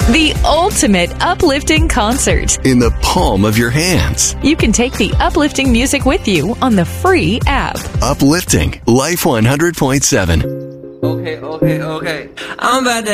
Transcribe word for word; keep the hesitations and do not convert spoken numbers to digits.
The ultimate uplifting concert. In the palm of your hands. You can take the uplifting music with you on the free app. Uplifting Life one hundred point seven. Okay, okay, okay. I'm about to